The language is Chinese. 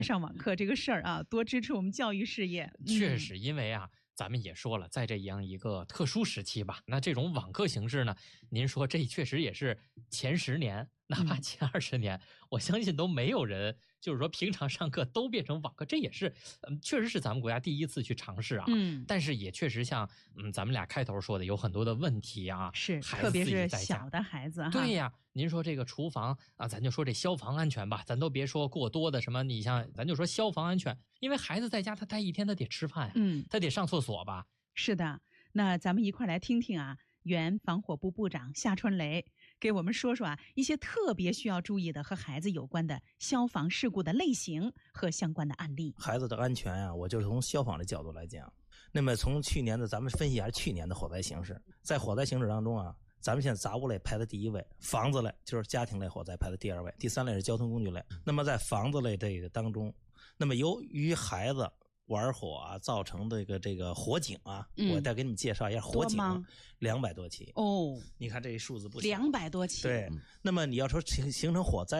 上网课这个事儿啊，多支持我们教育事业。 确实，因为啊，咱们也说了，在这样一个特殊时期吧，那这种网课形式呢，您说这确实也是前10年，哪怕前20年，我相信都没有人就是说平常上课都变成网课，这也是确实是咱们国家第一次去尝试啊。但是也确实像咱们俩开头说的，有很多的问题啊， 是， 孩子特别是自己在家小的孩子哈。 对呀，您说这个厨房啊，咱就说这消防安全吧，咱都别说过多的什么，你像咱就说消防安全，因为孩子在家他待一天他得吃饭呀，他得上厕所吧。 是的，那咱们一块来听听啊，原防火部部长夏春雷给我们说说啊一些特别需要注意的和孩子有关的消防事故的类型和相关的案例。 孩子的安全啊，我就是从消防的角度来讲。那么从去年的咱们分析一下去年的火灾形势，在火灾形势当中啊，咱们现在杂物类排在第1位，房子类就是家庭类火灾排在第2位，第3类是交通工具类。那么在房子类这个当中，那么由于孩子玩火啊造成的这个火警啊，我再给你们介绍一下火警200多起哦。 你看这数字不小，200 多起。 对，那么你要说形成火灾